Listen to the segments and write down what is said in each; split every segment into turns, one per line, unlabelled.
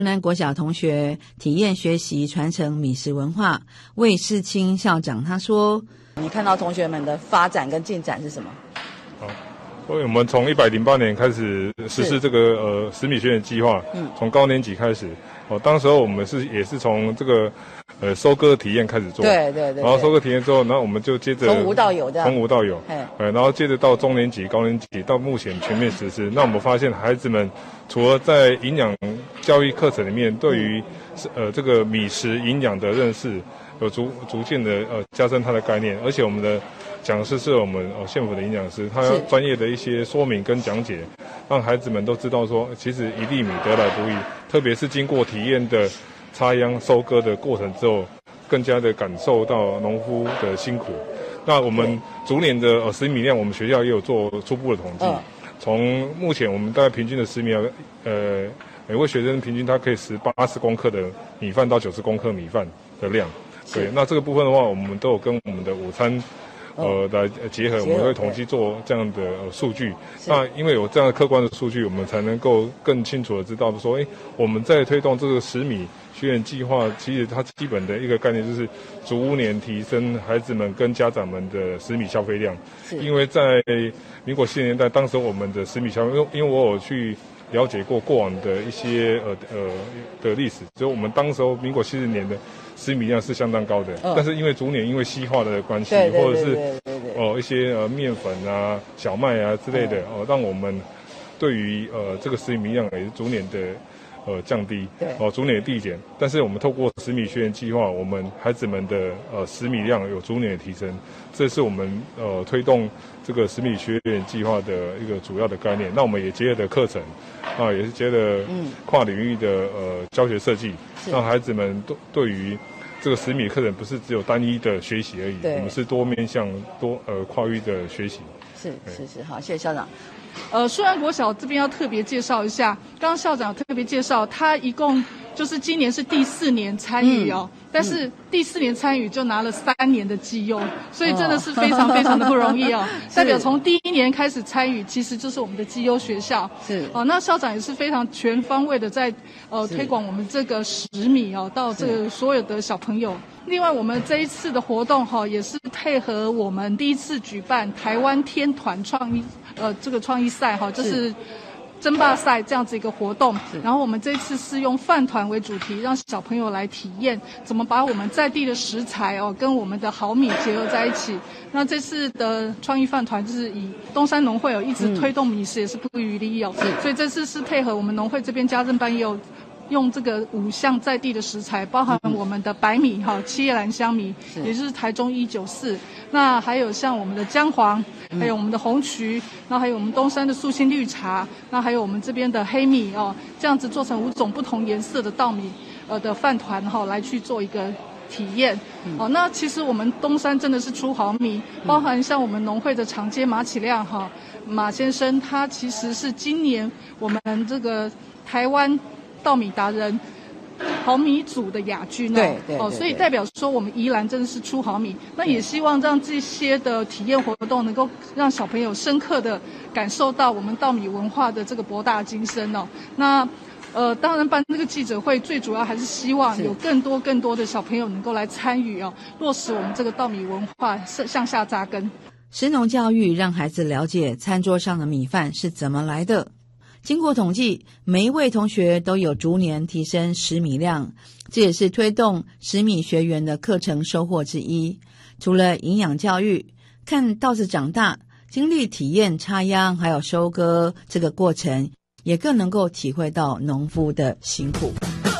南国小同学体验学习传承米食文化。魏世清校长他说：“
你看到同学们的发展跟进展是什么？”
所以我们从108年开始实施这个食米学园计划，从高年级开始。当时候我们也是从这个收割体验开始做，
对，
然后收割体验之后，然后我们就接着
从无到有这样，
从无到有，然后接着到中年级、高年级，到目前全面实施。那我们发现孩子们除了在营养教育课程里面，对于这个米食营养的认识有逐渐的加深它的概念，而且我们的讲师是我们县府的营养师，他专业的一些说明跟讲解，让孩子们都知道说，其实一粒米得来不易，特别是经过体验的插秧、收割的过程之后，更加的感受到农夫的辛苦。那我们逐年的食米量，我们学校也有做初步的统计，从目前我们大概平均的食米量，每位学生平均他可以食80公克的米饭到90公克米饭的量。对，那这个部分的话，我们都有跟我们的午餐来结合，我们会统计做这样的数据。那因为有这样的客观的数据，我们才能够更清楚的知道说，我们在推动这个食米学园计划，其实它基本的一个概念就是逐年提升孩子们跟家长们的食米消费量。因为在民国70年代，当时我们的食米消费，因为我有去了解过往的一些的历史，所以我们当时候民国70年的食米量是相当高的，但是因为逐年因为西化的关系，或者是一些面粉啊、小麦啊之类的让我们对于这个食米量也是逐年的降低，逐年的递减。但是我们透过食米学园计划，我们孩子们的食米量有逐年的提升，这是我们推动这个食米学园计划的一个主要的概念。那我们也结合的课程也是结合跨领域的教学设计，让孩子们对于这个食米课程不是只有单一的学习而已，我们是多面向跨域的学习。
是，好，谢谢校长。
树安国小这边要特别介绍一下，刚刚校长特别介绍，他一共就是今年是第4年参与但是第4年参与就拿了3年的绩优，所以真的是非常非常的不容易代表从第1年开始参与，其实就是我们的绩优学校。那校长也是非常全方位的在推广我们这个食米到这个所有的小朋友。另外，我们这一次的活动也是配合我们第一次举办台湾天团这个创意赛就是争霸赛这样子一个活动，然后我们这次是用饭团为主题，让小朋友来体验怎么把我们在地的食材跟我们的好米结合在一起。那这次的创意饭团就是以东山农会一直推动米食也是不遗余力所以这次是配合我们农会这边家政班也有用这个5项在地的食材，包含我们的白米七叶兰香米，也就是台中194，那还有像我们的姜黄，还有我们的红曲，那还有我们东山的素心绿茶，那还有我们这边的黑米这样子做成5种不同颜色的稻米的饭团来去做一个体验那其实我们东山真的是出好米，包含像我们农会的长街马启亮马先生，他其实是今年我们这个台湾稻米达人好米组的亚军
对，
所以代表说我们宜兰真的是出好米。那也希望让这些的体验活动能够让小朋友深刻的感受到我们稻米文化的这个博大精深那当然办这个记者会最主要还是希望有更多的小朋友能够来参与落实我们这个稻米文化向下扎根。
食农教育让孩子了解餐桌上的米饭是怎么来的。经过统计，每一位同学都有逐年提升食米量，这也是推动食米学园的课程收获之一。除了营养教育，看稻子长大，经历体验插秧还有收割这个过程，也更能够体会到农夫的辛苦。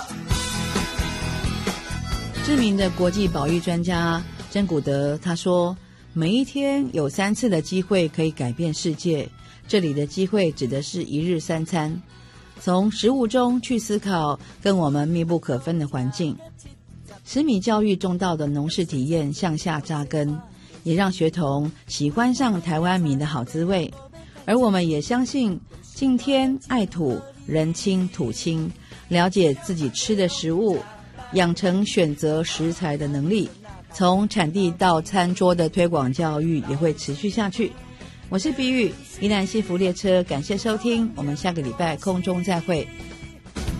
知名的国际保育专家珍古德他说，每一天有3次的机会可以改变世界，这里的机会指的是1日3餐，从食物中去思考跟我们密不可分的环境。食米教育种稻的农事体验向下扎根，也让学童喜欢上台湾米的好滋味。而我们也相信敬天爱土，人亲土亲，了解自己吃的食物，养成选择食材的能力，从产地到餐桌的推广教育也会持续下去。我是碧玉，宜兰幸福列车，感谢收听，我们下个礼拜空中再会。